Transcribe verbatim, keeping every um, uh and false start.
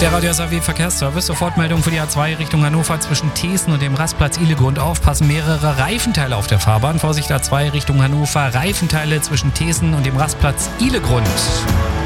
Der Radio S A W Verkehrsservice, Sofortmeldung für die A zwei Richtung Hannover zwischen Thesen und dem Rastplatz Ihlegrund. Aufpassen, mehrere Reifenteile auf der Fahrbahn. Vorsicht A zwei Richtung Hannover, Reifenteile zwischen Thesen und dem Rastplatz Ihlegrund.